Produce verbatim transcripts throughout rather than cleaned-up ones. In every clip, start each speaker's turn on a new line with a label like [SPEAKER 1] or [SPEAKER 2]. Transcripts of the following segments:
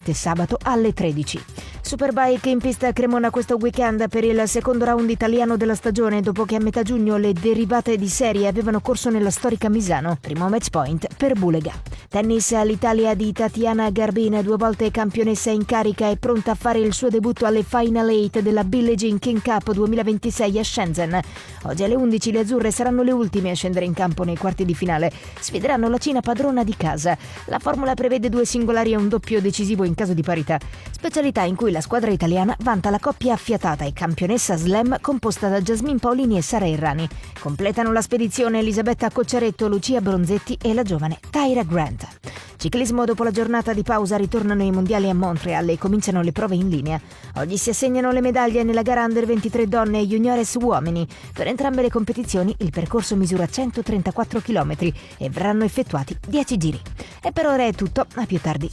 [SPEAKER 1] notte sabato alle tredici. Superbike in pista a Cremona questo weekend per il secondo round italiano della stagione, dopo che a metà giugno le derivate di serie avevano corso nella storica Misano. Primo match point per Bulega. Tennis all'Italia di Tatiana Garbin, due volte campionessa in carica, è pronta a fare il suo debutto alle Final eight della Billie Jean King Cup duemilaventisei a Shenzhen. Oggi alle undici le azzurre saranno le ultime a scendere in campo nei quarti di finale. Sfideranno la Cina padrona di casa. La formula prevede due singolari e un doppio decisivo in caso di parità, specialità in cui la squadra italiana vanta la coppia affiatata e campionessa slam composta da Jasmine Paolini e Sara Errani. Completano la spedizione Elisabetta Cocciaretto, Lucia Bronzetti e la giovane Tyra Grant. Ciclismo: dopo la giornata di pausa ritornano i mondiali a Montreal e cominciano le prove in linea. Oggi si assegnano le medaglie nella gara under ventitré donne e juniores uomini. Per entrambe le competizioni il percorso misura centotrentaquattro chilometri e verranno effettuati dieci giri. E per ora è tutto, a più tardi.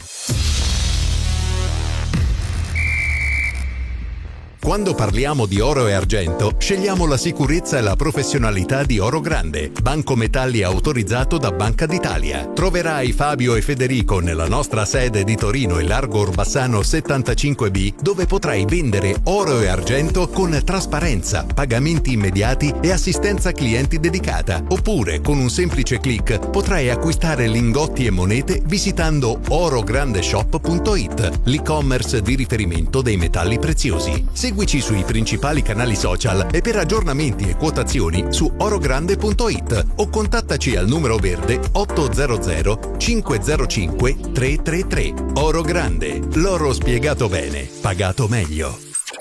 [SPEAKER 2] Quando parliamo di oro e argento, scegliamo la sicurezza e la professionalità di Oro Grande, banco metalli autorizzato da Banca d'Italia. Troverai Fabio e Federico nella nostra sede di Torino in Largo Orbassano settantacinque B, dove potrai vendere oro e argento con trasparenza, pagamenti immediati e assistenza clienti dedicata. Oppure, con un semplice click, potrai acquistare lingotti e monete visitando orograndeshop punto it, l'e-commerce di riferimento dei metalli preziosi. Seguici sui principali canali social e per aggiornamenti e quotazioni su orogrande punto it o contattaci al numero verde ottocento cinquecentocinque trecentotrentatré. Oro Grande, l'oro spiegato bene, pagato meglio.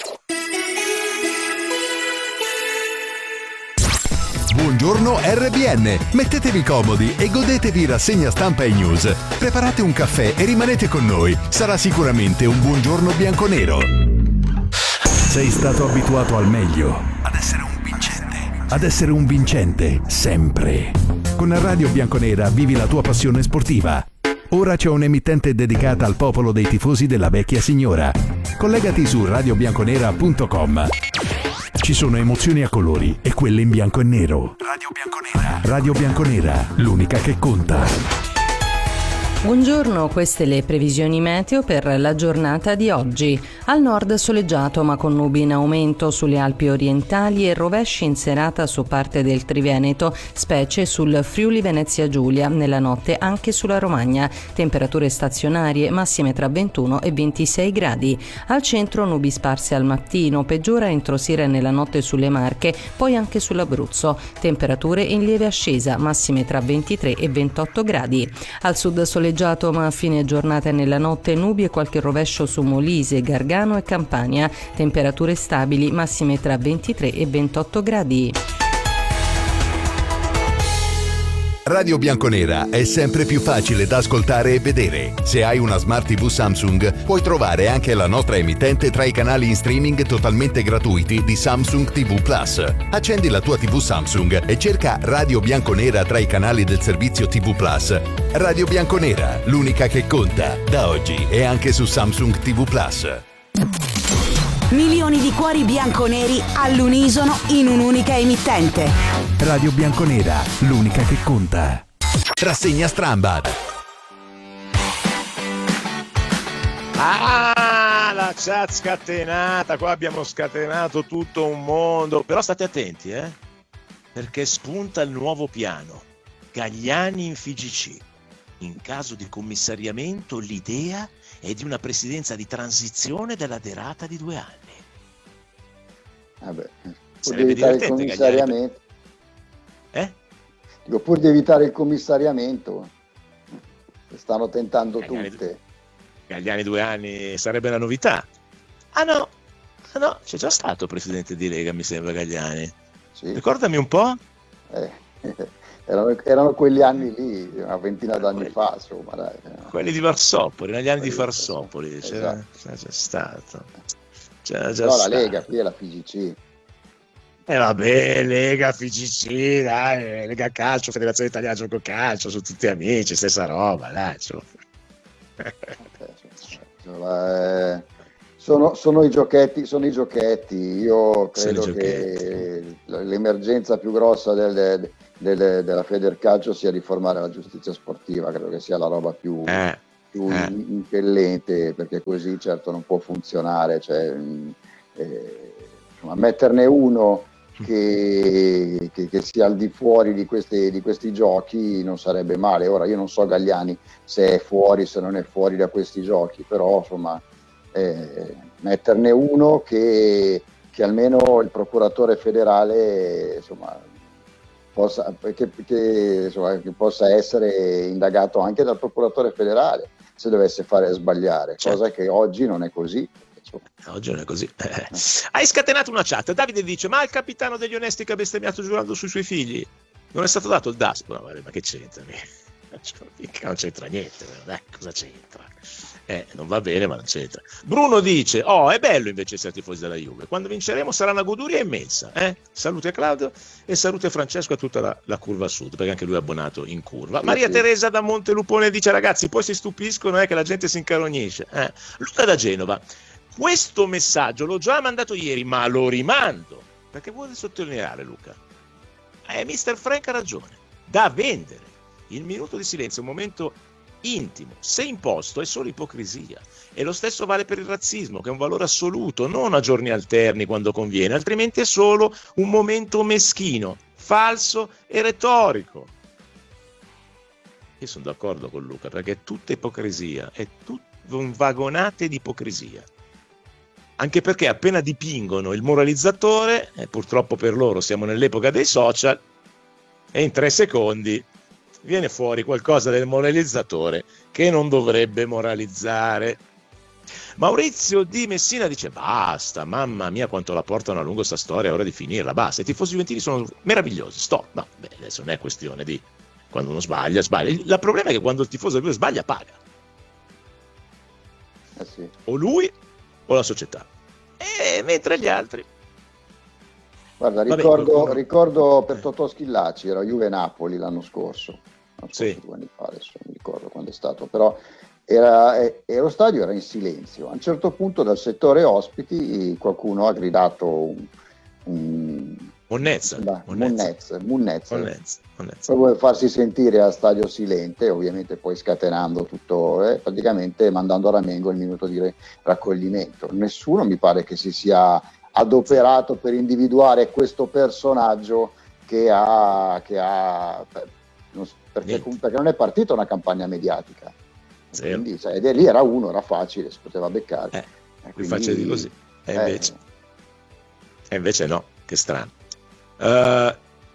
[SPEAKER 2] Buongiorno R B N, mettetevi comodi e godetevi rassegna stampa e news. Preparate un caffè e rimanete con noi, sarà sicuramente un buongiorno bianconero. Sei stato abituato al meglio, ad essere un vincente, ad essere un vincente, sempre. Con Radio Bianconera vivi la tua passione sportiva. Ora c'è un'emittente dedicata al popolo dei tifosi della vecchia signora. Collegati su radio bianconera punto com. Ci sono emozioni a colori e quelle in bianco e nero. Radio Bianconera. Radio Bianconera, l'unica che conta.
[SPEAKER 3] Buongiorno, queste le previsioni meteo per la giornata di oggi. Al nord soleggiato ma con nubi in aumento sulle Alpi orientali e rovesci in serata su parte del Triveneto, specie sul Friuli Venezia Giulia, nella notte anche sulla Romagna. Temperature stazionarie massime tra ventuno e ventisei gradi. Al centro nubi sparse al mattino, peggiora entro sera e nella notte sulle Marche, poi anche sull'Abruzzo. Temperature in lieve ascesa, massime tra ventitré e ventotto gradi. Al sud soleggiato ma a fine giornata e nella notte nubi e qualche rovescio su Molise, Gargano e Campania. Temperature stabili, massime tra ventitré e ventotto gradi.
[SPEAKER 2] Radio Bianconera è sempre più facile da ascoltare e vedere. Se hai una Smart tivù Samsung, puoi trovare anche la nostra emittente tra i canali in streaming totalmente gratuiti di Samsung tivù Plus. Accendi la tua tivù Samsung e cerca Radio Bianconera tra i canali del servizio tivù Plus. Radio Bianconera, l'unica che conta, da oggi e anche su Samsung tivù Plus.
[SPEAKER 4] Milioni di cuori bianconeri all'unisono in un'unica emittente.
[SPEAKER 2] Radio Bianconera, l'unica che conta. Rassegna Strambad.
[SPEAKER 5] Ah, la chat scatenata. Qua abbiamo scatenato tutto un mondo. Però state attenti, eh? Perché spunta il nuovo piano. Gagliani in F I G C. In caso di commissariamento, l'idea è di una presidenza di transizione della derata di due anni.
[SPEAKER 6] Vabbè, pur
[SPEAKER 5] Sarebbe
[SPEAKER 6] di evitare il
[SPEAKER 5] divertente,
[SPEAKER 6] commissariamento.
[SPEAKER 5] Eh?
[SPEAKER 6] Dico, pur di evitare il commissariamento, stanno tentando
[SPEAKER 5] Gagliani,
[SPEAKER 6] tutte.
[SPEAKER 5] Gagliani due anni sarebbe la novità. Ah no, ah no, c'è già stato presidente di Lega, mi sembra, Gagliani.
[SPEAKER 6] Sì.
[SPEAKER 5] Ricordami un po'.
[SPEAKER 6] Eh, erano, erano quegli anni lì, una ventina d'anni
[SPEAKER 5] quelli,
[SPEAKER 6] fa, insomma. Dai.
[SPEAKER 5] Quelli di Varsopoli, negli anni
[SPEAKER 6] quelli
[SPEAKER 5] di Varsopoli, c'era,
[SPEAKER 6] esatto.
[SPEAKER 5] c'era già stato. C'era già
[SPEAKER 6] Però
[SPEAKER 5] stato.
[SPEAKER 6] la Lega, qui è la F I G C.
[SPEAKER 5] E eh vabbè, Lega, F I G C, dai, Lega Calcio, Federazione Italiana Gioco Calcio, sono tutti amici, stessa roba, dai.
[SPEAKER 6] Okay, sono, sono i giochetti, sono i giochetti. Io credo
[SPEAKER 5] sono
[SPEAKER 6] che l'emergenza più grossa del, del, della Federcalcio sia riformare la giustizia sportiva, credo che sia la roba più,
[SPEAKER 5] eh,
[SPEAKER 6] più
[SPEAKER 5] Eh.
[SPEAKER 6] impellente, perché così certo non può funzionare, cioè, mh, eh, insomma, metterne uno che, che, che sia al di fuori di questi, di questi giochi non sarebbe male. Ora io non so Galliani se è fuori, se non è fuori da questi giochi, però insomma eh, metterne uno che, che almeno il procuratore federale insomma possa, che, che, insomma, che possa essere indagato anche dal procuratore federale se dovesse fare sbagliare,
[SPEAKER 5] Certo.
[SPEAKER 6] cosa che oggi non è così.
[SPEAKER 5] Oggi non è così. Eh. Hai scatenato una chat. Davide dice: ma il capitano degli onesti che ha bestemmiato giurando sui suoi figli non è stato dato il Daspo? No, ma che c'entra? Non c'entra niente, dai, cosa c'entra? Eh, non va bene, ma non c'entra. Bruno dice: oh, è bello invece essere tifosi della Juve. Quando vinceremo sarà una goduria immensa. Eh? Salute a Claudio e salute a Francesco e a tutta la, la curva sud, perché anche lui è abbonato in curva.
[SPEAKER 6] Sì,
[SPEAKER 5] Maria
[SPEAKER 6] sì.
[SPEAKER 5] Teresa da Montelupone dice: ragazzi, poi si stupiscono eh, che la gente si incarognisce. Eh. Luca da Genova: questo messaggio l'ho già mandato ieri, ma lo rimando perché vuole sottolineare, Luca. Eh, mister Frank ha ragione. Da vendere. Il minuto di silenzio è un momento intimo. Se imposto è solo ipocrisia. E lo stesso vale per il razzismo, che è un valore assoluto, non a giorni alterni quando conviene, altrimenti è solo un momento meschino, falso e retorico. Io sono d'accordo con Luca, perché è tutta ipocrisia, è tutto un vagonate di ipocrisia. Anche perché appena dipingono il moralizzatore, e purtroppo per loro siamo nell'epoca dei social, e in tre secondi viene fuori qualcosa del moralizzatore che non dovrebbe moralizzare. Maurizio di Messina dice: basta, mamma mia quanto la portano a lungo sta storia, è ora di finirla, basta, i tifosi juventini sono meravigliosi, stop. No, beh, adesso non è questione di quando uno sbaglia, sbaglia. Il problema è che quando il tifoso della Juve sbaglia paga.
[SPEAKER 6] Eh sì.
[SPEAKER 5] O lui o la società, e mentre gli altri.
[SPEAKER 6] Guarda,
[SPEAKER 5] Vabbè,
[SPEAKER 6] ricordo,
[SPEAKER 5] qualcuno-
[SPEAKER 6] ricordo per Totò Schillaci, era Juve-Napoli l'anno scorso, non so
[SPEAKER 5] Sì.
[SPEAKER 6] due anni fa, adesso non mi ricordo quando è stato, però era, eh, e lo stadio era in silenzio. A un certo punto dal settore ospiti qualcuno ha gridato un, un
[SPEAKER 5] Monnezza,
[SPEAKER 6] da-
[SPEAKER 5] Monnezza.
[SPEAKER 6] Munnez, Munnez,
[SPEAKER 5] Monnezza, Monnezza.
[SPEAKER 6] poi vuole farsi sentire a stadio silente, ovviamente poi scatenando tutto, eh, praticamente mandando a Ramengo il minuto di re- raccoglimento. Nessuno mi pare che si sia adoperato per individuare questo personaggio che ha, che ha per- non so, perché,
[SPEAKER 5] Niente.
[SPEAKER 6] perché non è partita una campagna mediatica.
[SPEAKER 5] Zero.
[SPEAKER 6] Quindi, cioè, ed è lì era uno, era facile, si poteva beccare.
[SPEAKER 5] Eh,
[SPEAKER 6] E
[SPEAKER 5] Qui
[SPEAKER 6] quindi-
[SPEAKER 5] facevi così, e
[SPEAKER 6] eh,
[SPEAKER 5] invece, e invece no, che strano. Uh,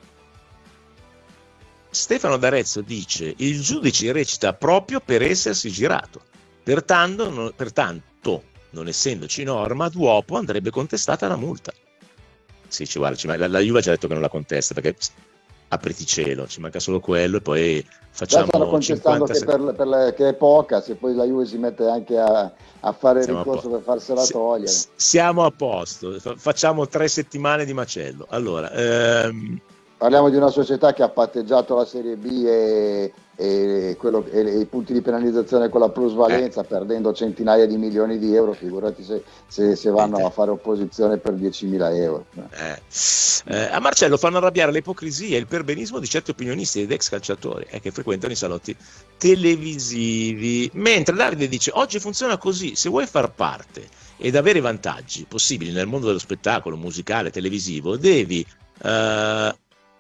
[SPEAKER 5] Stefano D'Arezzo dice: il giudice recita proprio per essersi girato, pertanto non, pertanto, non essendoci norma, Duopo andrebbe contestata la multa. Sì, ci guarda, ci manca- la, la Juve ci ha detto che non la contesta perché apriti cielo, ci manca solo quello e poi
[SPEAKER 6] già
[SPEAKER 5] facciamo
[SPEAKER 6] stanno contestando
[SPEAKER 5] cinquanta
[SPEAKER 6] che, per, per le- che è poca, se poi la Juve si mette anche a, a fare il
[SPEAKER 5] Siamo a
[SPEAKER 6] ricorso
[SPEAKER 5] po-
[SPEAKER 6] per farsela
[SPEAKER 5] si-
[SPEAKER 6] togliere.
[SPEAKER 5] s- Siamo a posto, Fa- facciamo tre settimane di macello. Allora, ehm,
[SPEAKER 6] Parliamo di una società che ha patteggiato la Serie B e, e, quello, e i punti di penalizzazione con la plusvalenza, perdendo centinaia di milioni di euro, figurati se, se, se vanno
[SPEAKER 5] Niente.
[SPEAKER 6] a fare opposizione per diecimila euro.
[SPEAKER 5] eh, eh, a Marcello fanno arrabbiare l'ipocrisia e il perbenismo di certi opinionisti ed ex calciatori eh, che frequentano i salotti televisivi. Mentre Davide dice: oggi funziona così, se vuoi far parte ed avere vantaggi possibili nel mondo dello spettacolo musicale, televisivo, devi eh,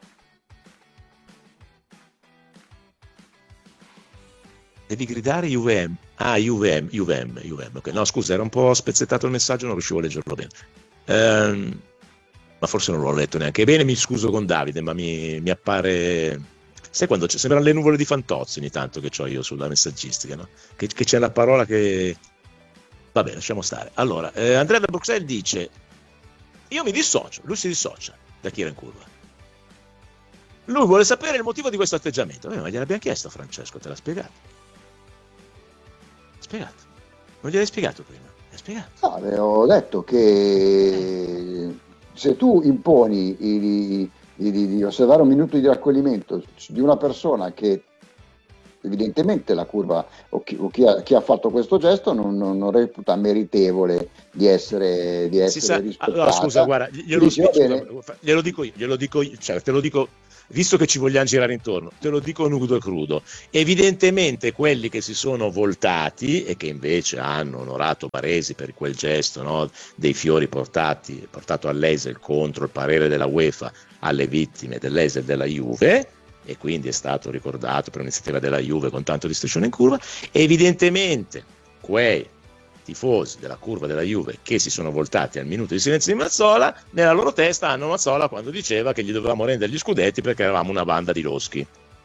[SPEAKER 5] devi gridare U V M. Ah, U V M, U V M, U V M. Okay. No, scusa, era un po' spezzettato il messaggio, non riuscivo a leggerlo bene. Ehm, ma forse non l'ho letto neanche bene, mi scuso con Davide, ma mi, mi appare... Sai quando c'è? Sembrano le nuvole di Fantozzi ogni tanto che ho io sulla messaggistica, no? Che, che c'è la parola che... Vabbè, lasciamo stare. Allora, eh, Andrea da Bruxelles dice: io mi dissocio, lui si dissocia da chi era in curva. Lui vuole sapere il motivo di questo atteggiamento. Eh, ma gliel'abbiamo chiesto a Francesco, te l'ha spiegato. Spiegato. Non gliel'hai spiegato prima? L'hai spiegato.
[SPEAKER 6] No, avevo detto che se tu imponi di, di, di, di osservare un minuto di raccoglimento di una persona che evidentemente la curva o chi, o chi, ha, chi ha fatto questo gesto non, non, non reputa meritevole di essere, di essere
[SPEAKER 5] Si sa,
[SPEAKER 6] rispettata.
[SPEAKER 5] allora, scusa, guarda, glielo,
[SPEAKER 6] Dici, va
[SPEAKER 5] scusa,
[SPEAKER 6] bene.
[SPEAKER 5] glielo dico io, glielo dico io, cioè te lo dico visto che ci vogliamo girare intorno, te lo dico nudo e crudo, evidentemente quelli che si sono voltati e che invece hanno onorato Baresi per quel gesto, no, dei fiori portati portato all'Esel contro il parere della UEFA alle vittime dell'Esel della Juve, e quindi è stato ricordato per un'iniziativa della Juve con tanto di striscione in curva, evidentemente quei tifosi della curva della Juve che si sono voltati al minuto di silenzio di Mazzola, nella loro testa hanno Mazzola quando diceva che gli dovevamo rendere gli scudetti perché eravamo una banda di loschi.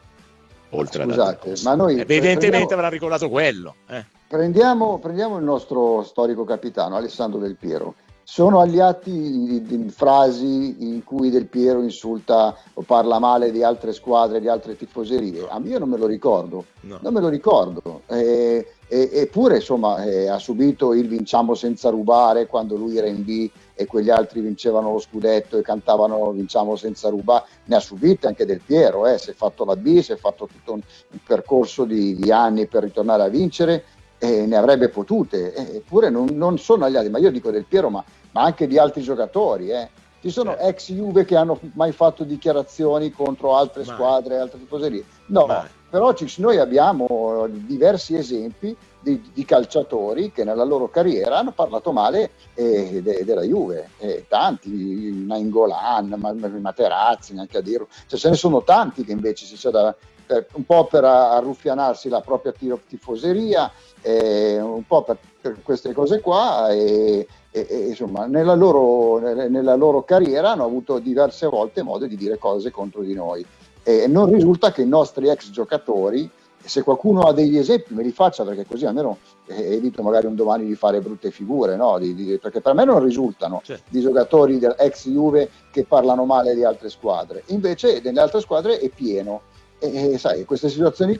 [SPEAKER 5] Oltre
[SPEAKER 6] Scusate,
[SPEAKER 5] ad
[SPEAKER 6] ma noi
[SPEAKER 5] evidentemente
[SPEAKER 6] prendiamo,
[SPEAKER 5] avrà ricordato quello. Eh.
[SPEAKER 6] Prendiamo, prendiamo il nostro storico capitano Alessandro Del Piero. Sono agli atti di, di frasi in cui Del Piero insulta o parla male di altre squadre, di altre tifoserie? A me io non me lo ricordo,
[SPEAKER 5] No.
[SPEAKER 6] non me lo ricordo. Eh, eh, eppure insomma eh, ha subito il vinciamo senza rubare quando lui era in B e quegli altri vincevano lo scudetto e cantavano vinciamo senza rubare. Ne ha subite anche Del Piero, eh. Si è fatto la B, si è fatto tutto un, un percorso di, di anni per ritornare a vincere. E ne avrebbe potute, eppure non, non sono agli altri, ma io dico Del Piero, ma, ma anche di altri giocatori. Eh. Ci sono
[SPEAKER 5] Certo.
[SPEAKER 6] ex Juve che hanno mai fatto dichiarazioni contro altre
[SPEAKER 5] Mai.
[SPEAKER 6] squadre, altre tifoserie? No,
[SPEAKER 5] Mai.
[SPEAKER 6] però ci, noi abbiamo diversi esempi di, di calciatori che nella loro carriera hanno parlato male eh, de, della Juve, eh, tanti, Nainggolan, Materazzi, neanche a dirlo, cioè, ce ne sono tanti che invece si c'è da... Per, un po' per arruffianarsi la propria tifoseria, eh, un po' per, per queste cose qua e, e, e insomma nella loro, nella loro carriera hanno avuto diverse volte modo di dire cose contro di noi e non risulta che i nostri ex giocatori, se qualcuno ha degli esempi me li faccia, perché così almeno eh, evito magari un domani di fare brutte figure, no? di, di, perché per me non risultano
[SPEAKER 5] Certo.
[SPEAKER 6] di giocatori dell'ex Juve che parlano male di altre squadre, invece nelle altre squadre è pieno. E sai, queste situazioni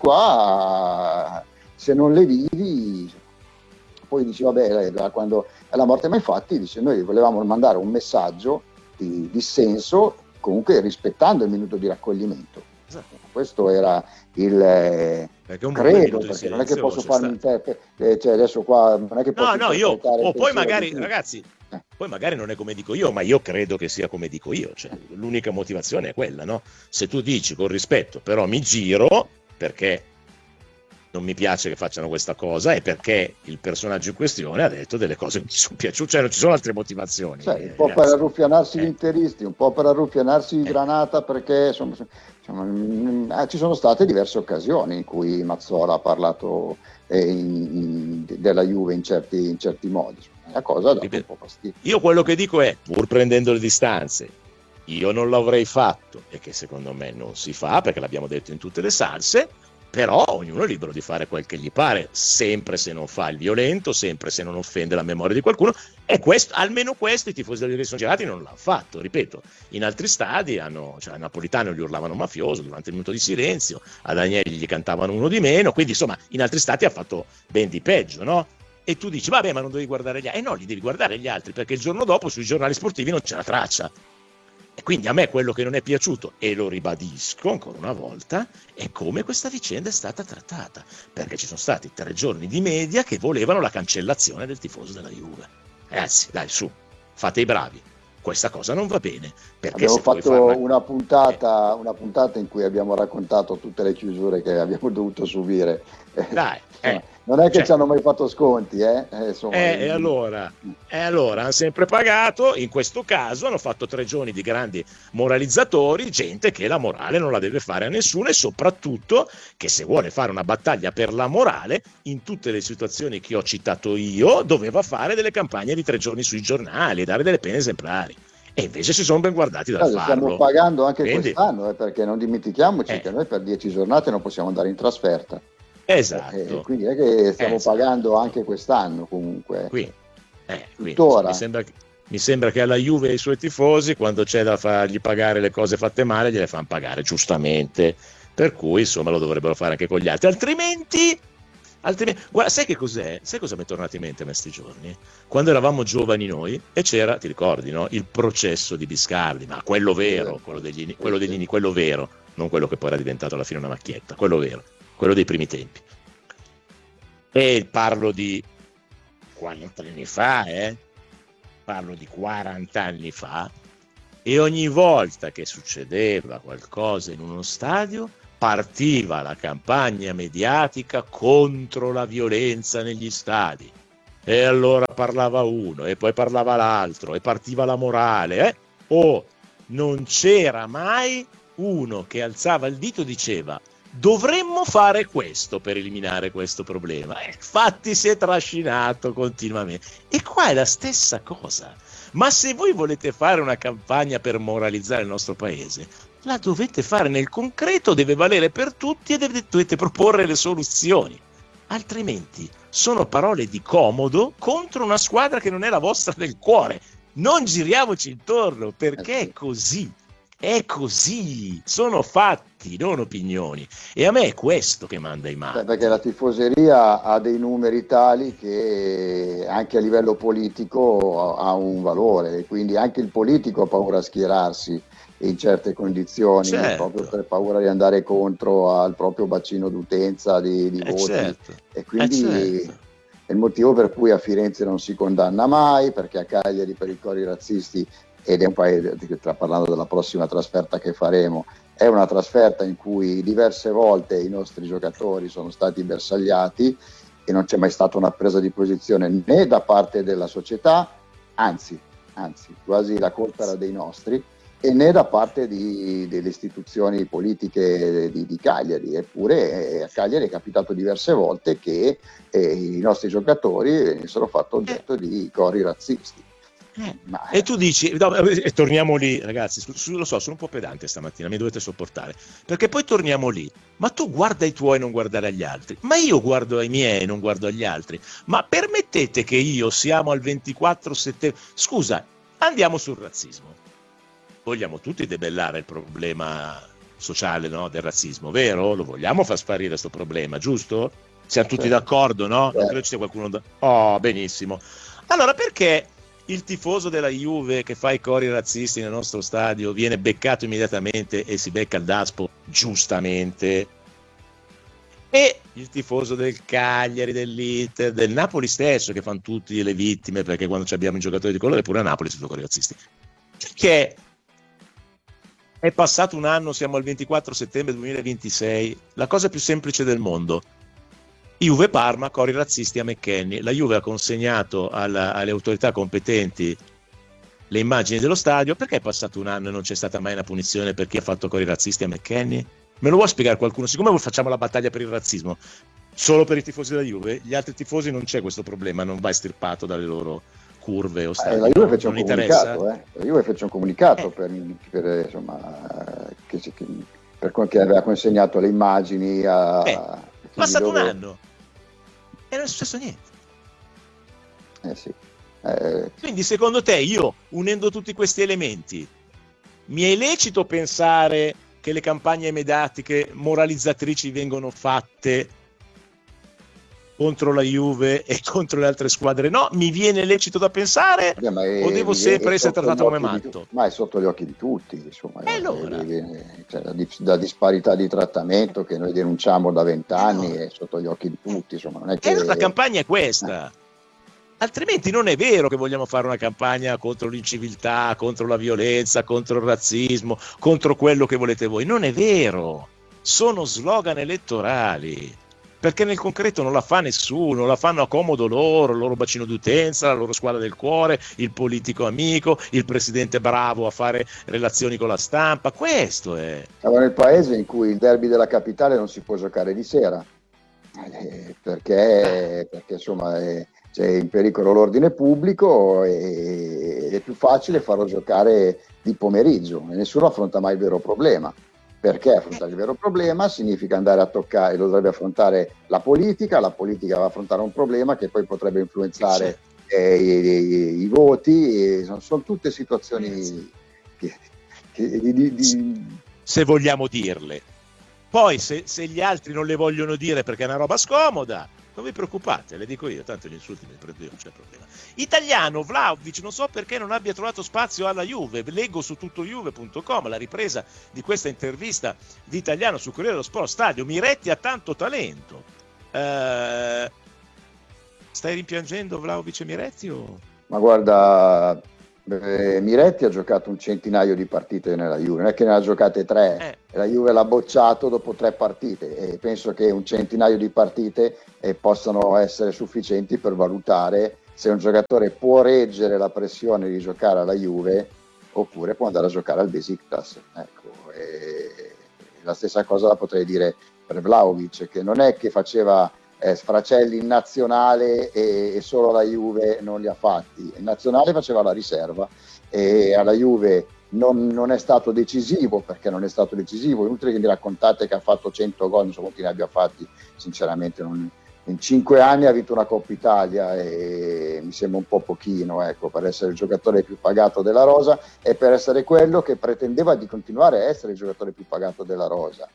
[SPEAKER 6] qua, se non le vivi, poi dici vabbè, quando è la morte, ma infatti dice, noi volevamo mandare un messaggio di dissenso, comunque rispettando il minuto di raccoglimento.
[SPEAKER 5] Esatto.
[SPEAKER 6] Questo era il
[SPEAKER 5] perché un
[SPEAKER 6] credo, perché non è che posso farmi interpretare, cioè adesso qua non è che posso
[SPEAKER 5] no no io o poi magari
[SPEAKER 6] di
[SPEAKER 5] ragazzi
[SPEAKER 6] eh.
[SPEAKER 5] poi magari non è come dico io, ma io credo che sia come dico io, cioè l'unica motivazione è quella, no? Se tu dici con rispetto però mi giro perché non mi piace che facciano questa cosa e perché il personaggio in questione ha detto delle cose che mi sono piaciute, cioè non ci sono altre motivazioni.
[SPEAKER 6] Cioè,
[SPEAKER 5] eh,
[SPEAKER 6] un po'
[SPEAKER 5] ragazzi.
[SPEAKER 6] per arruffianarsi
[SPEAKER 5] eh.
[SPEAKER 6] gli interisti, un po' per arruffianarsi
[SPEAKER 5] Eh.
[SPEAKER 6] Granata, perché insomma, insomma, mh, eh, ci sono state diverse occasioni in cui Mazzola ha parlato eh, in, in, della Juve in certi, in certi modi. La cosa ha dato un po' fastidio.
[SPEAKER 5] Io quello che dico è, pur prendendo le distanze, io non l'avrei fatto e che secondo me non si fa, perché l'abbiamo detto in tutte le salse, però ognuno è libero di fare quel che gli pare, sempre se non fa il violento, sempre se non offende la memoria di qualcuno, e questo, almeno questo i tifosi della Juve che sono girati non l'hanno fatto, ripeto. In altri stadi hanno, cioè a Napolitano gli urlavano mafioso durante il minuto di silenzio, a Danieli gli cantavano uno di meno, quindi insomma in altri stati ha fatto ben di peggio, no? E tu dici vabbè, ma non devi guardare gli altri, eh no, li devi guardare gli altri, perché il giorno dopo sui giornali sportivi non c'è la traccia. E quindi a me quello che non è piaciuto, e lo ribadisco ancora una volta, è come questa vicenda è stata trattata, perché ci sono stati tre giorni di media che volevano la cancellazione del tifoso della Juve. Ragazzi, dai, su, fate i bravi, questa cosa non va bene, perché
[SPEAKER 6] abbiamo
[SPEAKER 5] se puoi
[SPEAKER 6] fatto
[SPEAKER 5] farla...
[SPEAKER 6] una puntata, una puntata in cui abbiamo raccontato tutte le chiusure che abbiamo dovuto subire.
[SPEAKER 5] Dai, eh,
[SPEAKER 6] non è che
[SPEAKER 5] cioè,
[SPEAKER 6] ci hanno mai fatto sconti, eh? Eh, insomma,
[SPEAKER 5] Eh, e allora, e allora hanno sempre pagato, in questo caso hanno fatto tre giorni di grandi moralizzatori, gente che la morale non la deve fare a nessuno e soprattutto che se vuole fare una battaglia per la morale, in tutte le situazioni che ho citato io, doveva fare delle campagne di tre giorni sui giornali e dare delle pene esemplari. E invece si sono ben guardati dal
[SPEAKER 6] allora,
[SPEAKER 5] farlo.
[SPEAKER 6] stiamo pagando anche
[SPEAKER 5] Quindi,
[SPEAKER 6] quest'anno, eh, perché non dimentichiamoci
[SPEAKER 5] eh.
[SPEAKER 6] che noi per dieci giornate non possiamo andare in trasferta.
[SPEAKER 5] Esatto.
[SPEAKER 6] Eh, quindi è che stiamo
[SPEAKER 5] esatto.
[SPEAKER 6] pagando anche quest'anno comunque.
[SPEAKER 5] Qui, eh, quindi,
[SPEAKER 6] Tuttora.
[SPEAKER 5] mi sembra che, mi sembra che alla Juve e ai suoi tifosi, quando c'è da fargli pagare le cose fatte male, gliele fanno pagare giustamente. Per cui, insomma, lo dovrebbero fare anche con gli altri. Altrimenti, altrimenti guarda, sai che cos'è? Sai cosa mi è tornato in mente a me sti giorni? Quando eravamo giovani noi e c'era, ti ricordi, no? Il processo di Biscardi, ma quello vero, quello degli, quello degli, quello vero, non quello che poi era diventato alla fine una macchietta, quello vero. Quello dei primi tempi. E parlo di quaranta anni fa, eh? Parlo di quaranta anni fa. e ogni volta che succedeva qualcosa in uno stadio partiva la campagna mediatica contro la violenza negli stadi. E allora parlava uno e poi parlava l'altro e partiva la morale. Eh? Oh, non c'era mai uno che alzava il dito e diceva dovremmo fare questo per eliminare questo problema. E infatti si è trascinato continuamente. E qua è la stessa cosa. Ma se voi volete fare una campagna per moralizzare il nostro paese, la dovete fare nel concreto, deve valere per tutti e dovete, dovete proporre le soluzioni. Altrimenti sono parole di comodo contro una squadra che non è la vostra del cuore. Non giriamoci intorno, perché è così. È così, sono fatti, non opinioni, e a me è questo che manda i matti.
[SPEAKER 6] Perché la tifoseria ha dei numeri tali che anche a livello politico ha un valore, quindi anche il politico ha paura a schierarsi in certe condizioni, certo, proprio per paura di andare contro al proprio bacino d'utenza di, di
[SPEAKER 5] eh
[SPEAKER 6] voti,
[SPEAKER 5] certo.
[SPEAKER 6] E quindi
[SPEAKER 5] eh certo.
[SPEAKER 6] è il motivo per cui a Firenze non si condanna mai, perché a Cagliari per i cori razzisti, ed è un paese, sta parlando della prossima trasferta che faremo, è una trasferta in cui diverse volte i nostri giocatori sono stati bersagliati e non c'è mai stata una presa di posizione né da parte della società, anzi, anzi quasi la colpa era dei nostri, e né da parte di, delle istituzioni politiche di, di Cagliari. Eppure eh, a Cagliari è capitato diverse volte che eh, i nostri giocatori venissero fatti oggetto di cori razzisti.
[SPEAKER 5] Eh, Ma, e tu dici, no, e torniamo lì, ragazzi, su, su, lo so, sono un po' pedante stamattina, mi dovete sopportare, perché poi torniamo lì, ma tu guarda i tuoi e non guardare agli altri, ma io guardo ai miei e non guardo agli altri, ma permettete che io siamo al ventiquattro settembre, scusa, andiamo sul razzismo, vogliamo tutti debellare il problema sociale, no, del razzismo, vero? Lo vogliamo far sparire questo problema, giusto? Siamo tutti d'accordo, no? Non credo ci sia qualcuno da... Oh, benissimo. Allora perché il tifoso della Juve che fa i cori razzisti nel nostro stadio viene beccato immediatamente e si becca il daspo giustamente, e il tifoso del Cagliari, dell'Inter, del Napoli stesso, che fanno tutti le vittime, perché quando abbiamo i giocatori di colore pure a Napoli si fa cori razzisti, perché è passato un anno, siamo al ventiquattro settembre duemilaventisei, la cosa più semplice del mondo: Juve Parma, cori razzisti a McKennie. La Juve ha consegnato alla, alle autorità competenti le immagini dello stadio. Perché è passato un anno e non c'è stata mai una punizione per chi ha fatto cori razzisti a McKennie? Me lo vuoi spiegare qualcuno? Siccome noi facciamo la battaglia per il razzismo solo per i tifosi della Juve, gli altri tifosi non c'è questo problema, non va estirpato dalle loro curve o stadi.
[SPEAKER 6] Eh, la Juve fece un
[SPEAKER 5] non
[SPEAKER 6] comunicato, eh. La Juve fece un comunicato
[SPEAKER 5] eh.
[SPEAKER 6] per, per insomma che, che, per che aveva consegnato le immagini a
[SPEAKER 5] eh. È passato un anno e non è successo niente.
[SPEAKER 6] Eh sì. Eh.
[SPEAKER 5] Quindi secondo te, io unendo tutti questi elementi, mi è lecito pensare che le campagne mediatiche moralizzatrici vengono fatte contro la Juve e contro le altre squadre? No, mi viene lecito da pensare, eh, è, o devo sempre essere trattato come matto?
[SPEAKER 6] Ma è sotto gli occhi di tutti, insomma.
[SPEAKER 5] E allora?
[SPEAKER 6] Cioè, la, la disparità di trattamento che noi denunciamo da vent'anni allora. È sotto gli occhi di tutti, insomma. Non è che...
[SPEAKER 5] E allora la campagna è questa. Eh. Altrimenti non è vero che vogliamo fare una campagna contro l'inciviltà, contro la violenza, contro il razzismo, contro quello che volete voi. Non è vero. Sono slogan elettorali. Perché nel concreto non la fa nessuno, la fanno a comodo loro, il loro bacino d'utenza, la loro squadra del cuore, il politico amico, il presidente bravo a fare relazioni con la stampa. Questo è.
[SPEAKER 6] Siamo nel paese in cui il derby della capitale non si può giocare di sera, eh, perché, perché insomma è, c'è in pericolo l'ordine pubblico e è più facile farlo giocare di pomeriggio e nessuno affronta mai il vero problema. Perché affrontare il vero problema significa andare a toccare, lo dovrebbe affrontare la politica, la politica va a affrontare un problema che poi potrebbe influenzare eh, i, i, i voti, e sono, sono tutte situazioni che, che, di, di, di...
[SPEAKER 5] se vogliamo dirle. Poi se, se gli altri non le vogliono dire perché è una roba scomoda, non vi preoccupate, le dico io, tanto gli insulti mi prendo io, non c'è problema. Italiano, Vlahovic, non so perché non abbia trovato spazio alla Juve, leggo su tuttojuve punto com la ripresa di questa intervista di Italiano sul Corriere dello Sport. Stadio, Miretti ha tanto talento. Eh, stai rimpiangendo Vlahovic e Miretti o...
[SPEAKER 6] Ma guarda, Eh, Miretti ha giocato un centinaio di partite nella Juve, non è che ne ha giocate tre, eh. La Juve l'ha bocciato dopo tre partite e penso che un centinaio di partite eh, possano essere sufficienti per valutare se un giocatore può reggere la pressione di giocare alla Juve oppure può andare a giocare al Besiktas. Ecco, e la stessa cosa la potrei dire per Vlahovic, che non è che faceva Eh, sfracelli in nazionale e, e solo la Juve non li ha fatti. In nazionale faceva la riserva e alla Juve non, non è stato decisivo, perché non è stato decisivo. Inutile che mi raccontate che ha fatto cento gol, non so quanti ne abbia fatti, sinceramente non, in cinque anni ha vinto una Coppa Italia e mi sembra un po' pochino, ecco, per essere il giocatore più pagato della rosa e per essere quello che pretendeva di continuare a essere il giocatore più pagato della rosa.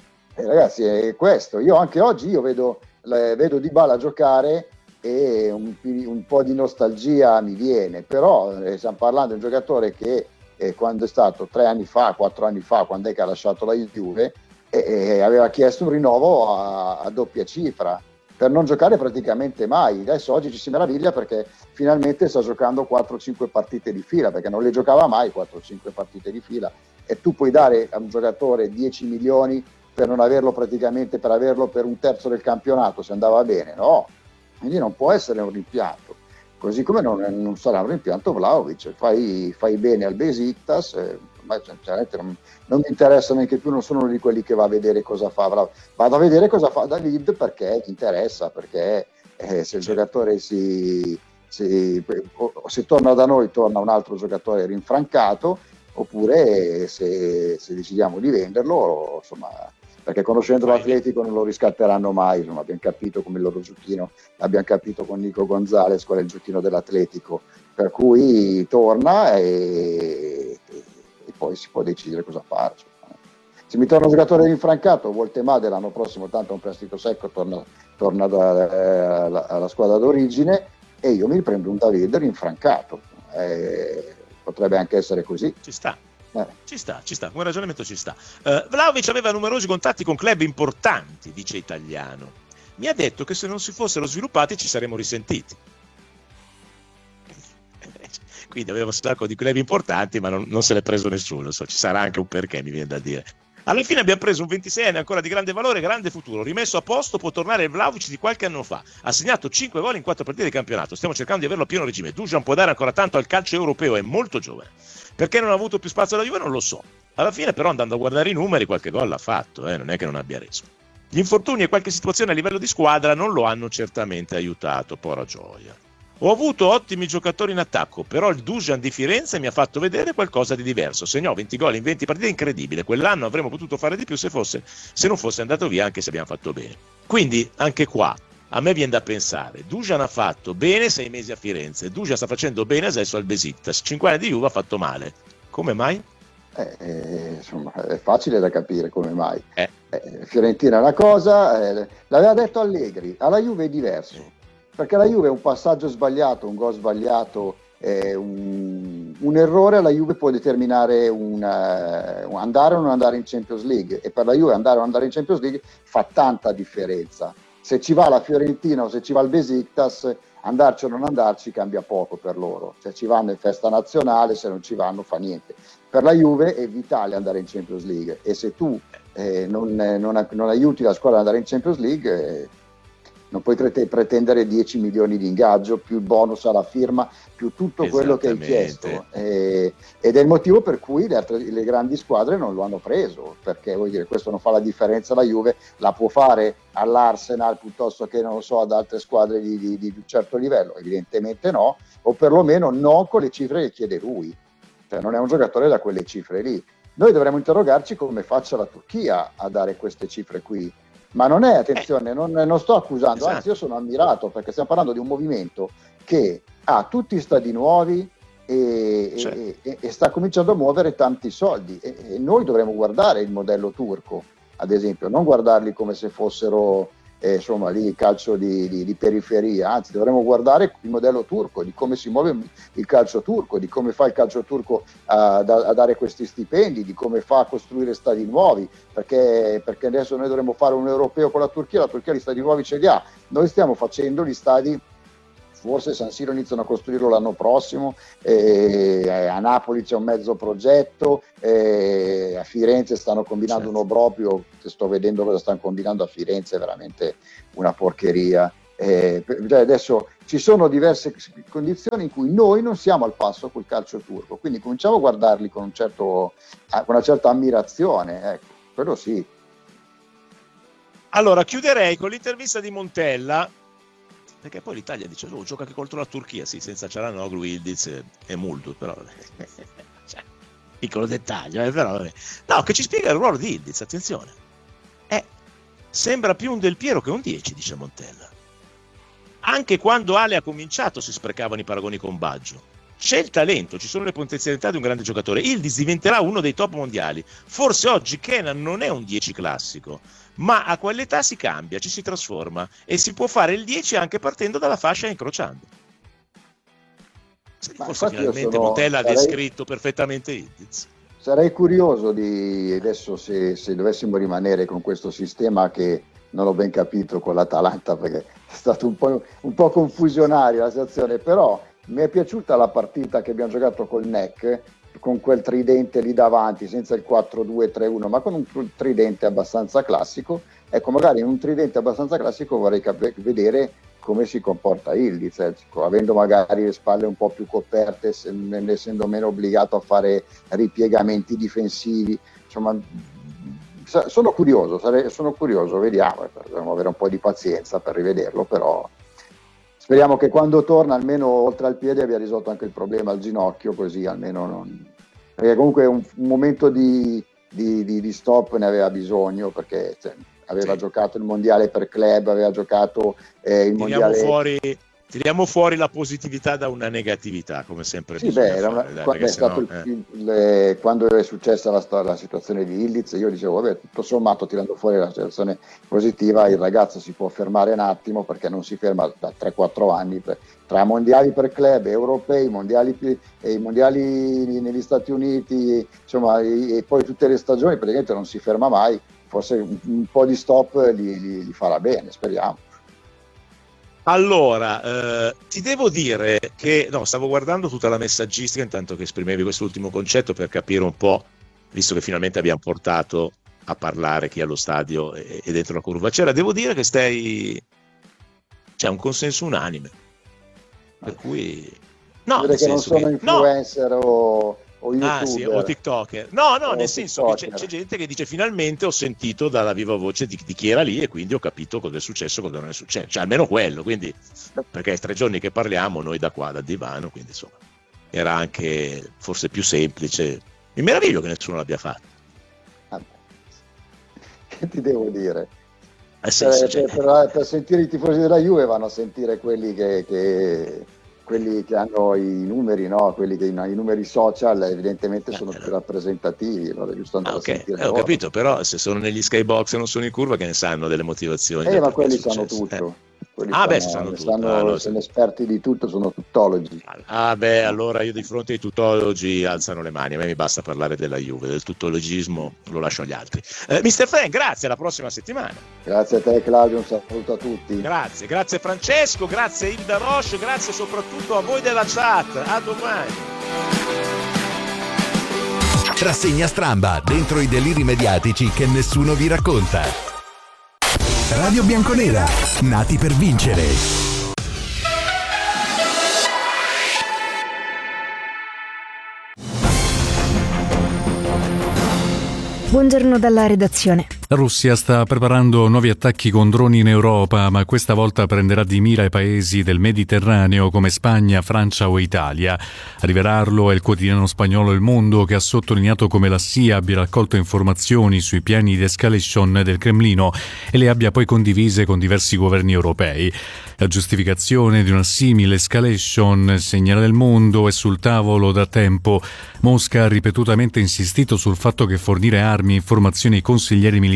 [SPEAKER 6] E ragazzi, è questo. Io anche oggi io vedo vedo Dybala giocare e un, un po' di nostalgia mi viene, però eh, stiamo parlando di un giocatore che eh, quando è stato tre anni fa, quattro anni fa, quando è che ha lasciato la Juve, eh, eh, aveva chiesto un rinnovo a, a doppia cifra per non giocare praticamente mai. Adesso oggi ci si meraviglia perché finalmente sta giocando quattro cinque partite di fila, perché non le giocava mai quattro cinque partite di fila, e tu puoi dare a un giocatore dieci milioni per non averlo praticamente, per averlo per un terzo del campionato se andava bene, no, quindi non può essere un rimpianto, così come non, non sarà un rimpianto Vlahovic. Fai, fai bene al Besiktas, eh, ma sinceramente non, non mi interessa neanche più, non sono uno di quelli che va a vedere cosa fa Vlahovic. Vado a vedere cosa fa David perché mi interessa, perché eh, se il giocatore si, si se torna da noi torna un altro giocatore rinfrancato, oppure se, se decidiamo di venderlo, insomma, perché conoscendo l'Atletico non lo riscatteranno mai, insomma, abbiamo capito come il loro giochino, abbiamo capito con Nico Gonzalez qual è il giochino dell'Atletico, per cui torna e, e poi si può decidere cosa fare. Se mi torna un giocatore rinfrancato, Voltemade l'anno prossimo tanto è un prestito secco, torna, torna da, eh, alla, alla squadra d'origine e io mi prendo un David rinfrancato, eh, potrebbe anche essere così.
[SPEAKER 5] Ci sta.
[SPEAKER 6] Eh.
[SPEAKER 5] Ci sta, ci sta, un ragionamento ci sta. Uh, Vlahovic aveva numerosi contatti con club importanti, dice Italiano. Mi ha detto che se non si fossero sviluppati ci saremmo risentiti. Quindi aveva un sacco di club importanti, ma non, non se l'è preso nessuno. So, ci sarà anche un perché, mi viene da dire. Alla fine abbiamo preso un ventiseienne ancora di grande valore, grande futuro, rimesso a posto, può tornare il Vlahovic di qualche anno fa. Ha segnato cinque gol in quattro partite di campionato. Stiamo cercando di averlo a pieno regime. Dusan può dare ancora tanto al calcio europeo, è molto giovane. Perché non ha avuto più spazio alla Juve non lo so. Alla fine però, andando a guardare i numeri, qualche gol l'ha fatto, eh? Non è che non abbia reso. Gli infortuni e qualche situazione a livello di squadra non lo hanno certamente aiutato, pora gioia. Ho avuto ottimi giocatori in attacco, però il Dusan di Firenze mi ha fatto vedere qualcosa di diverso. Segnò venti gol in venti partite, incredibile. Quell'anno avremmo potuto fare di più se, fosse, se non fosse andato via, anche se abbiamo fatto bene. Quindi anche qua a me viene da pensare, Dusan ha fatto bene sei mesi a Firenze, Dusan sta facendo bene adesso al Besiktas, cinque anni di Juve ha fatto male. Come mai?
[SPEAKER 6] Eh, eh, insomma, è facile da capire come mai.
[SPEAKER 5] Eh.
[SPEAKER 6] Eh, Fiorentina è una cosa, eh, l'aveva detto Allegri, alla Juve è diverso. Perché la Juve è un passaggio sbagliato, un gol sbagliato, eh, un, un errore alla Juve può determinare un, uh, un andare o non andare in Champions League, e per la Juve andare o non andare in Champions League fa tanta differenza. Se ci va la Fiorentina o se ci va il Besiktas, andarci o non andarci cambia poco per loro. Se ci vanno in festa nazionale, se non ci vanno fa niente. Per la Juve è vitale andare in Champions League, e se tu eh, non, non, non aiuti la squadra ad andare in Champions League, eh, non puoi pretendere dieci milioni di ingaggio, più il bonus alla firma, più tutto quello che hai chiesto. Eh, ed è il motivo per cui le, altre, le grandi squadre non lo hanno preso, perché vuol dire, questo non fa la differenza. La Juve la può fare all'Arsenal piuttosto che, non lo so, ad altre squadre di, di, di un certo livello? Evidentemente no, o perlomeno non con le cifre che chiede lui. Cioè non è un giocatore da quelle cifre lì. Noi dovremmo interrogarci come faccia la Turchia a dare queste cifre qui. Ma non è, attenzione, non, non sto accusando, esatto. Anzi io sono ammirato, perché stiamo parlando di un movimento che ha tutti stadi nuovi e, certo. e, e, e sta cominciando a muovere tanti soldi, e, e noi dovremmo guardare il modello turco, ad esempio, non guardarli come se fossero eh, insomma lì calcio di, di, di periferia, anzi dovremmo guardare il modello turco, di come si muove il calcio turco, di come fa il calcio turco a, a dare questi stipendi, di come fa a costruire stadi nuovi, perché, perché adesso noi dovremmo fare un europeo con la Turchia, la Turchia gli stadi nuovi ce li ha, noi stiamo facendo gli stadi forse San Siro iniziano a costruirlo l'anno prossimo, eh, a Napoli c'è un mezzo progetto, eh, a Firenze stanno combinando certo. un obbrobrio, sto vedendo cosa stanno combinando a Firenze, è veramente una porcheria. Eh, adesso ci sono diverse condizioni in cui noi non siamo al passo col calcio turco, quindi cominciamo a guardarli con, un certo, con una certa ammirazione, ecco, quello sì.
[SPEAKER 5] Allora chiuderei con l'intervista di Montella, perché poi l'Italia dice oh, gioca anche contro la Turchia, sì, senza Çalhanoğlu, Yildiz e, e Muldur, però cioè, piccolo dettaglio, eh, però vabbè. No, che ci spiega il ruolo di Yildiz, attenzione, eh, sembra più un Del Piero che un dieci, dice Montella. Anche quando Ale ha cominciato si sprecavano i paragoni con Baggio. C'è il talento, ci sono le potenzialità di un grande giocatore. Yildiz diventerà uno dei top mondiali. Forse oggi Kenan non è un dieci classico, ma a quell'età si cambia, ci si trasforma e si può fare il dieci anche partendo dalla fascia e incrociando. Ma forse finalmente sono, Montella sarei, ha descritto perfettamente Yildiz.
[SPEAKER 6] Sarei curioso di adesso se, se dovessimo rimanere con questo sistema che non ho ben capito con l'Atalanta, perché è stato un po', un po' confusionaria la situazione, però mi è piaciuta la partita che abbiamo giocato col N E C, con quel tridente lì davanti, senza il quattro due tre uno, ma con un tridente abbastanza classico. Ecco, magari in un tridente abbastanza classico vorrei cap- vedere come si comporta Yildiz, ecco, avendo magari le spalle un po' più coperte, essendo meno obbligato a fare ripiegamenti difensivi, insomma sono curioso, sarei, sono curioso, vediamo, dobbiamo avere un po' di pazienza per rivederlo, però speriamo che quando torna almeno oltre al piede abbia risolto anche il problema al ginocchio, così almeno non... perché comunque un, un momento di, di, di, di stop ne aveva bisogno, perché cioè, aveva sì. giocato il mondiale per club, aveva giocato eh, il
[SPEAKER 5] tiriamo
[SPEAKER 6] mondiale...
[SPEAKER 5] Fuori, tiriamo fuori la positività da una negatività, come sempre.
[SPEAKER 6] Sì, beh, era una, fare, dai, quando, è stato no, il, eh. le, quando è successa la, la situazione di Yildiz, io dicevo, vabbè, tutto sommato tirando fuori la situazione positiva, il ragazzo si può fermare un attimo, perché non si ferma da tre quattro anni, per, tra mondiali per club, europei, mondiali e i mondiali negli Stati Uniti, insomma, e, e poi tutte le stagioni praticamente non si ferma mai, forse un, un po' di stop li, li, li farà bene, speriamo.
[SPEAKER 5] Allora, eh, ti devo dire che no, stavo guardando tutta la messaggistica intanto che esprimevi quest'ultimo concetto per capire un po', visto che finalmente abbiamo portato a parlare chi è allo stadio e, e dentro la curvaciera, devo dire che stai c'è un consenso unanime, per cui no, nel
[SPEAKER 6] che non sono che, influencer no. o o YouTuber.
[SPEAKER 5] Ah sì, o TikToker. No, no, o nel senso TikToker. che c'è, c'è gente che dice finalmente ho sentito dalla viva voce di, di chi era lì e quindi ho capito cosa è successo, cosa non è successo. Cioè almeno quello, quindi perché è tre giorni che parliamo noi da qua, dal divano, quindi insomma era anche forse più semplice. Mi meraviglio che nessuno l'abbia fatto.
[SPEAKER 6] Ah, che ti devo dire?
[SPEAKER 5] Eh, senso,
[SPEAKER 6] per,
[SPEAKER 5] cioè...
[SPEAKER 6] per, per sentire i tifosi della Juve vanno a sentire quelli che... che... quelli che hanno i numeri, no? Quelli che hanno i numeri social evidentemente sono più rappresentativi, allora è giusto andare
[SPEAKER 5] ah, okay.
[SPEAKER 6] a sentire.
[SPEAKER 5] Eh, ho capito, però se sono negli skybox e non sono in curva che ne sanno delle motivazioni.
[SPEAKER 6] Eh, ma quelli sanno tutto.
[SPEAKER 5] Eh.
[SPEAKER 6] Quelli
[SPEAKER 5] ah,
[SPEAKER 6] sanno,
[SPEAKER 5] beh, sanno tutto.
[SPEAKER 6] Sanno,
[SPEAKER 5] allora,
[SPEAKER 6] sono esperti di tutto, sono tuttologi.
[SPEAKER 5] Ah, beh, allora io di fronte ai tuttologi alzano le mani, a me mi basta parlare della Juve, del tuttologismo lo lascio agli altri. Eh, mister Frank, grazie, alla prossima settimana.
[SPEAKER 6] Grazie a te Claudio, un saluto a tutti.
[SPEAKER 5] Grazie, grazie Francesco, grazie Hilda Roche, grazie soprattutto a voi della chat, a domani.
[SPEAKER 2] Rassegna stramba, dentro i deliri mediatici che nessuno vi racconta. Radio Bianconera, nati per vincere.
[SPEAKER 1] Buongiorno dalla redazione.
[SPEAKER 7] La Russia sta preparando nuovi attacchi con droni in Europa, ma questa volta prenderà di mira i paesi del Mediterraneo come Spagna, Francia o Italia. A rivelarlo è il quotidiano spagnolo Il Mundo, che ha sottolineato come la C I A abbia raccolto informazioni sui piani di escalation del Cremlino e le abbia poi condivise con diversi governi europei. La giustificazione di una simile escalation, segnala Il Mundo, è sul tavolo da tempo. Mosca ha ripetutamente insistito sul fatto che fornire armi e informazioni ai consiglieri militari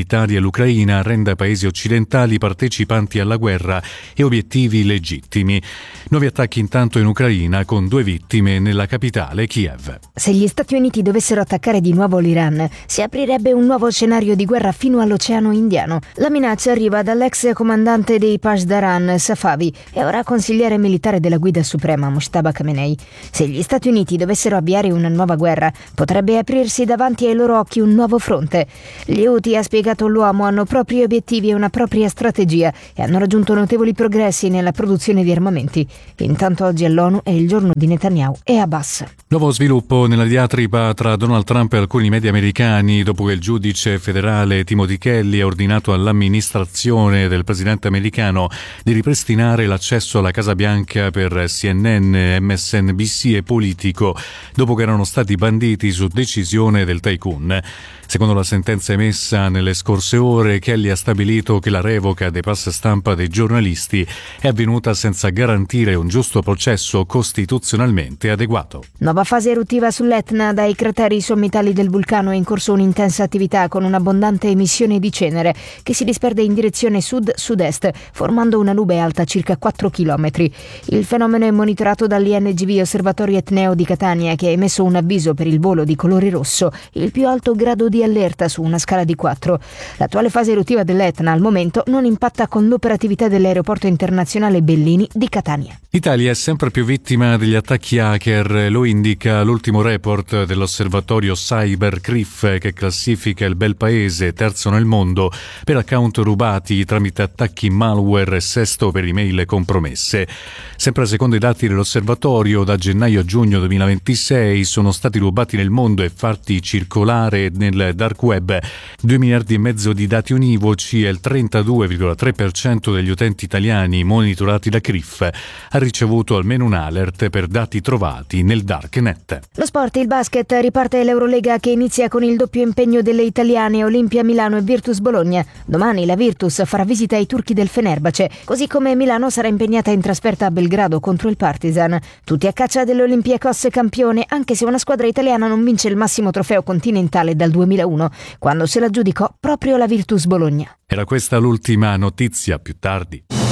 [SPEAKER 7] militari all'Ucraina renda paesi occidentali partecipanti alla guerra e obiettivi legittimi. Nuovi attacchi intanto in Ucraina con due vittime nella capitale Kiev.
[SPEAKER 1] Se gli Stati Uniti dovessero attaccare di nuovo l'Iran, si aprirebbe un nuovo scenario di guerra fino all'Oceano Indiano. La minaccia arriva dall'ex comandante dei Pashdaran, Safavi, e ora consigliere militare della guida suprema, Mojtaba Khamenei. Se gli Stati Uniti dovessero avviare una nuova guerra, potrebbe aprirsi davanti ai loro occhi un nuovo fronte. Gli Houthi, ha spiegato l'uomo, hanno propri obiettivi e una propria strategia e hanno raggiunto notevoli progressi nella produzione di armamenti. Intanto oggi all'ONU è il giorno di Netanyahu e Abbas.
[SPEAKER 7] Nuovo sviluppo nella diatriba tra Donald Trump e alcuni media americani dopo che il giudice federale Timothy Kelly ha ordinato all'amministrazione del presidente americano di ripristinare l'accesso alla Casa Bianca per C N N, M S N B C e Politico dopo che erano stati banditi su decisione del tycoon. Secondo la sentenza emessa nelle scorse ore, Kelly ha stabilito che la revoca dei pass stampa dei giornalisti è avvenuta senza garantire un giusto processo costituzionalmente adeguato.
[SPEAKER 1] Nuova fase eruttiva sull'Etna. Dai crateri sommitali del vulcano è in corso un'intensa attività con un'abbondante emissione di cenere che si disperde in direzione sud-sud-est, formando una nube alta circa quattro chilometri. Il fenomeno è monitorato dall'I N G V Osservatorio Etneo di Catania, che ha emesso un avviso per il volo di colore rosso, il più alto grado di allerta su una scala di quattro. L'attuale fase eruttiva dell'Etna al momento non impatta con l'operatività dell'aeroporto internazionale Bellini di Catania.
[SPEAKER 7] L'Italia è sempre più vittima degli attacchi hacker, lo indica l'ultimo report dell'osservatorio CyberCriff, che classifica il bel paese terzo nel mondo per account rubati tramite attacchi malware e sesto per email compromesse. Sempre secondo i dati dell'osservatorio, da gennaio a giugno duemilaventisei sono stati rubati nel mondo e fatti circolare nel dark web due miliardi e mezzo di dati univoci e il trentadue virgola tre per cento degli utenti italiani monitorati da Criff ha ricevuto almeno un alert per dati trovati nel darknet.
[SPEAKER 1] Lo sport, il basket, riparte l'Eurolega che inizia con il doppio impegno delle italiane Olimpia Milano e Virtus Bologna. Domani la Virtus farà visita ai turchi del Fenerbahce, così come Milano sarà impegnata in trasferta a Belgrado contro il Partizan. Tutti a caccia dell'Olympiacos campione, anche se una squadra italiana non vince il massimo trofeo continentale dal duemilauno, quando se la giudicò proprio la Virtus Bologna.
[SPEAKER 7] Era questa l'ultima notizia, più tardi.